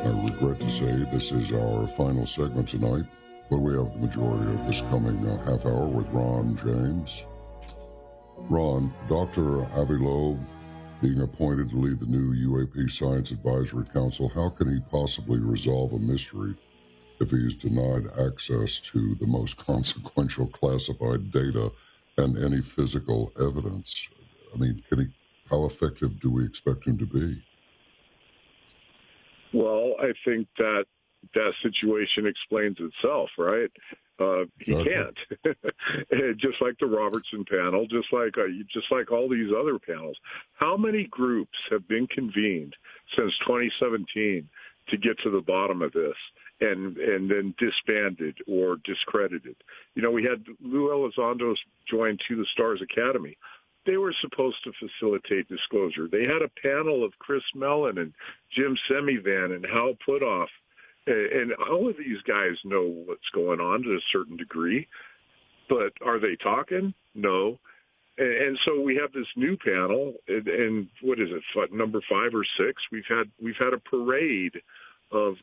I regret to say this is our final segment tonight, but we have the majority of this coming half hour with Ron James. Ron, Dr. Avi Loeb being appointed to lead the new UAP Science Advisory Council, how can he possibly resolve a mystery if he's denied access to the most consequential classified data and any physical evidence? I mean, how effective do we expect him to be? Well, I think that situation explains itself, right? He can't. Just like the Robertson panel, just like all these other panels. How many groups have been convened since 2017 to get to the bottom of this and then disbanded or discredited? You know, we had Lou Elizondo join To the Stars Academy. They were supposed to facilitate disclosure. They had a panel of Chris Mellon and Jim Semivan and Hal Puthoff. And all of these guys know what's going on to a certain degree. But are they talking? No. And so we have this new panel, and what is it, number 5 or 6? We've had a parade of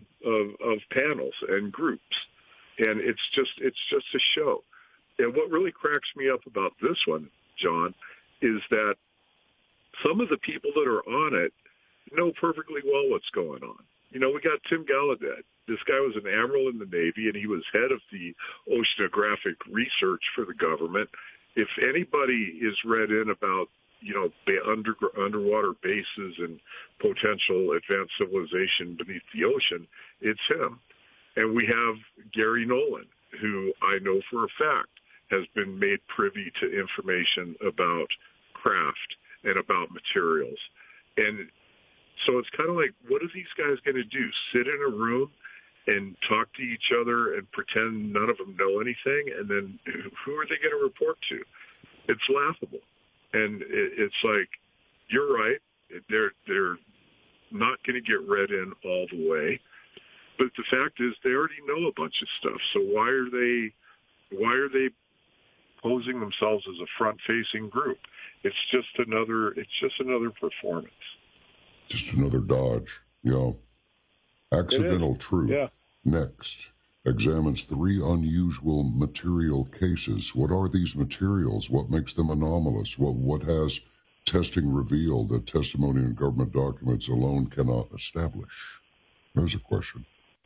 panels and groups, and it's just a show. And what really cracks me up about this one, John, is that some of the people that are on it know perfectly well what's going on. You know, we got Tim Gallaudet. This guy was an admiral in the Navy, and he was head of the oceanographic research for the government. If anybody is read in about, you know, the underwater bases and potential advanced civilization beneath the ocean, it's him. And we have Gary Nolan, who I know for a fact has been made privy to information about craft and about materials. And so it's kind of like, what are these guys going to do? Sit in a room and talk to each other and pretend none of them know anything? And then who are they going to report to? It's laughable. And it's like, you're right. They're not going to get read in all the way. But the fact is, they already know a bunch of stuff. So why are they posing themselves as a front-facing group? It's just another performance. Just another dodge, you know. Accidental Truth. Yeah. Next examines 3 unusual material cases. What are these materials? What makes them anomalous? What has testing revealed that testimony and government documents alone cannot establish? There's a question.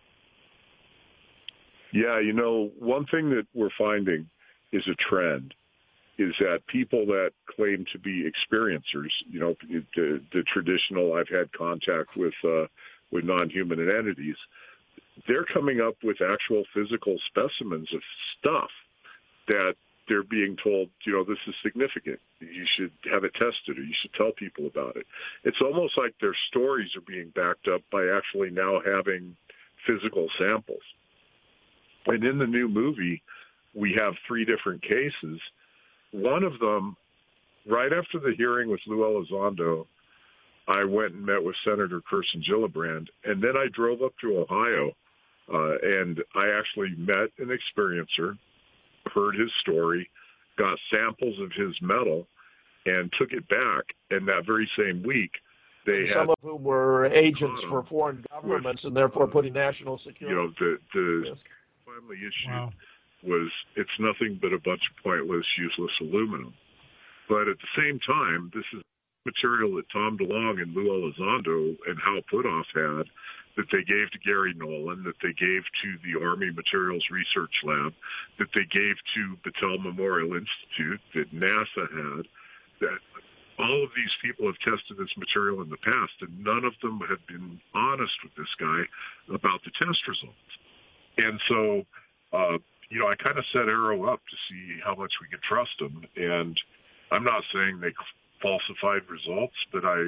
Yeah, you know, one thing that we're finding is a trend, is that people that claim to be experiencers, you know, the traditional, I've had contact with non-human entities, they're coming up with actual physical specimens of stuff that they're being told, you know, this is significant. You should have it tested, or you should tell people about it. It's almost like their stories are being backed up by actually now having physical samples. And in the new movie, we have 3 different cases. One of them, right after the hearing with Lou Elizondo, I went and met with Senator Kirsten Gillibrand, and then I drove up to Ohio, and I actually met an experiencer, heard his story, got samples of his metal, and took it back. And that very same week, they had... Some of whom were agents for foreign governments and therefore putting national security... You know, the finally issued was, it's nothing but a bunch of pointless, useless aluminum. But at the same time, this is material that Tom DeLonge and Lou Elizondo and Hal Puthoff had, that they gave to Gary Nolan, that they gave to the Army Materials Research Lab, that they gave to Battelle Memorial Institute, that NASA had, that all of these people have tested this material in the past, and none of them have been honest with this guy about the test results. And so, you know, I kind of set Arrow up to see how much we could trust them. And I'm not saying they falsified results, but I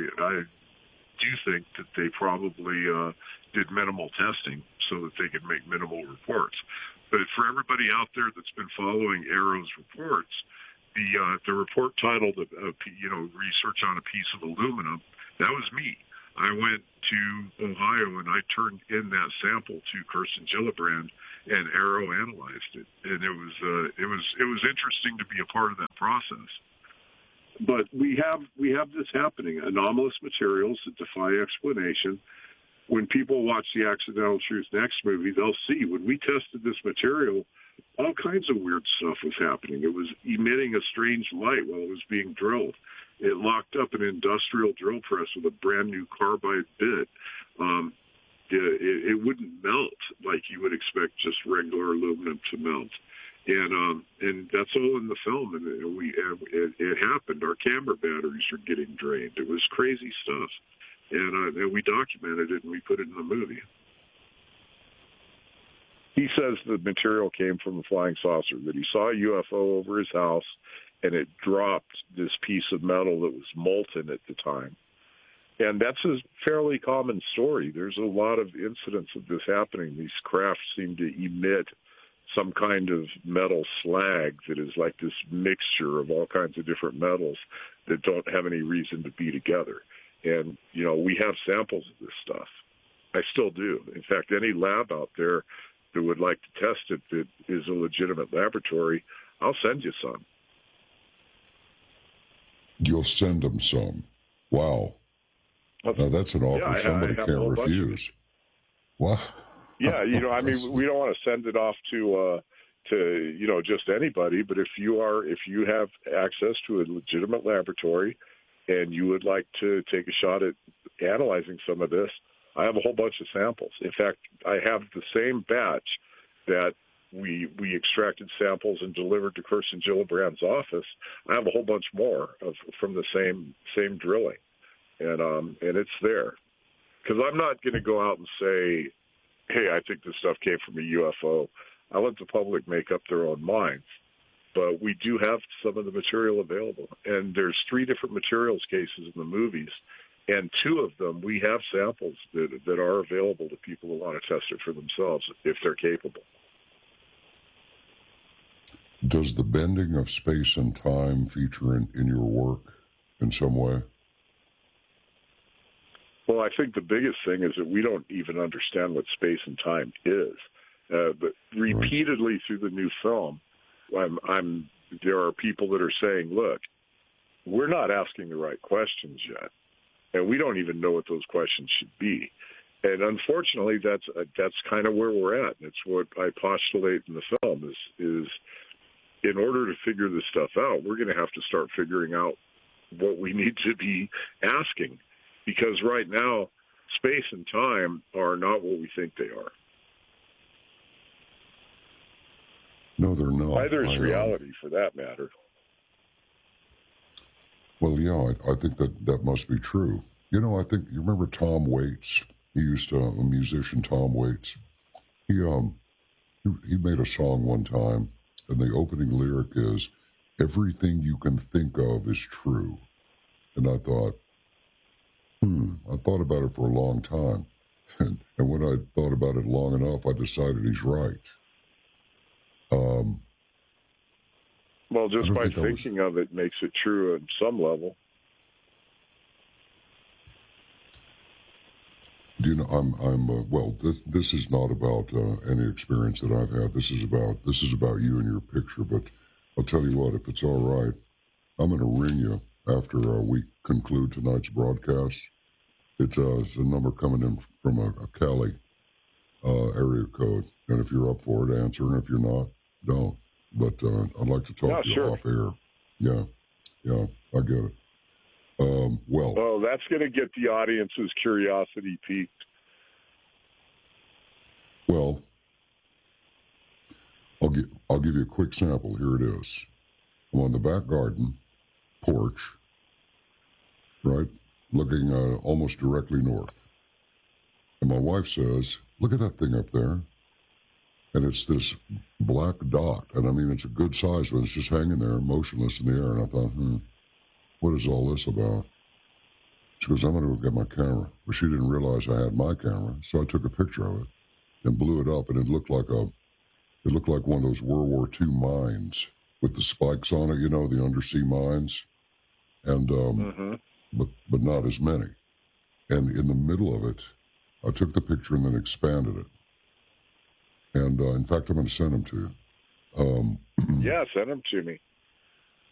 do think that they probably did minimal testing so that they could make minimal reports. But for everybody out there that's been following Arrow's reports, the report titled, you know, Research on a Piece of Aluminum, that was me. I went to Ohio and I turned in that sample to Kirsten Gillibrand, and Arrow analyzed it. And it was interesting to be a part of that process. But we have this happening, anomalous materials that defy explanation. when people watch the Accidental Truth Next movie, they'll see when we tested this material, all kinds of weird stuff was happening. It was emitting a strange light while it was being drilled. It locked up an industrial drill press with a brand new carbide bit. It wouldn't melt like you would expect just regular aluminum to melt. And that's all in the film, and it happened. Our camera batteries are getting drained. It was crazy stuff, and we documented it and we put it in the movie. He says the material came from a flying saucer, that he saw a UFO over his house, and it dropped this piece of metal that was molten at the time. And that's a fairly common story. There's a lot of incidents of this happening. These crafts seem to emit some kind of metal slag that is like this mixture of all kinds of different metals that don't have any reason to be together. And, you know, we have samples of this stuff. I still do. In fact, any lab out there that would like to test it that is a legitimate laboratory, I'll send you some. You'll send them some. Wow. Now, that's an offer somebody can't refuse. Wow. Yeah, you know, I mean, we don't want to send it off to you know, just anybody, but if you have access to a legitimate laboratory and you would like to take a shot at analyzing some of this, I have a whole bunch of samples. In fact, I have the same batch that we extracted samples and delivered to Kirsten Gillibrand's office. I have a whole bunch more from the same drilling, and it's there. Because I'm not going to go out and say, hey, I think this stuff came from a UFO. I let the public make up their own minds. But we do have some of the material available. And there's 3 different materials cases in the movies, and 2 of them, we have samples that are available to people who want to test it for themselves if they're capable. Does the bending of space and time feature in your work in some way? Well, I think the biggest thing is that we don't even understand what space and time is. But repeatedly through the new film, there are people that are saying, look, we're not asking the right questions yet, and we don't even know what those questions should be. And unfortunately, that's kind of where we're at. It's what I postulate in the film is in order to figure this stuff out, we're going to have to start figuring out what we need to be asking. Because right now, space and time are not what we think they are. No, they're not. Neither is reality, for that matter. Well, yeah, I think that must be true. You know, I think, you remember Tom Waits? He used to, a musician, Tom Waits. He made a song one time, and the opening lyric is, "Everything you can think of is true." And I thought, I thought about it for a long time. And when I thought about it long enough, I decided he's right. Well, just by thinking of it makes it true at some level. Do you know, well, this is not about any experience that I've had. This is about you and your picture. But I'll tell you what, if it's all right, I'm going to ring you after we conclude tonight's broadcast. It's a number coming in from a Cali area code. And if you're up for it, answer. And if you're not, don't. But I'd like to talk to you off air. Yeah, I get it. Well, that's going to get the audience's curiosity piqued. Well, I'll give you a quick sample. Here it is. I'm on the back garden porch, right, looking almost directly north. And my wife says, "Look at that thing up there." And it's this black dot. And I mean, it's a good size one. It's just hanging there, motionless in the air. And I thought, what is all this about? She goes, "I'm going to go get my camera." But she didn't realize I had my camera. So I took a picture of it and blew it up. And it looked like one of those World War II mines with the spikes on it, you know, the undersea mines. And, but not as many. And in the middle of it, I took the picture and then expanded it. And in fact, I'm going to send them to you. Yeah, send them to me.